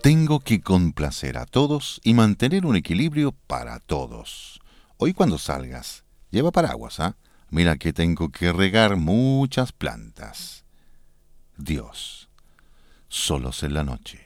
Tengo que complacer a todos y mantener un equilibrio para todos. Hoy cuando salgas, lleva paraguas, ¿ah? Mira que tengo que regar muchas plantas. Dios, solos en la noche.